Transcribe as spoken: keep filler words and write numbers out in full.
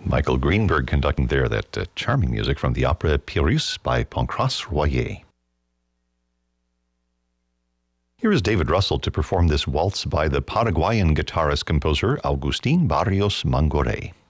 Michael Greenberg conducting there that uh, charming music from the opera Pyrrhus by Pancras Royer. Here is David Russell to perform this waltz by the Paraguayan guitarist-composer Agustin Barrios Mangoré.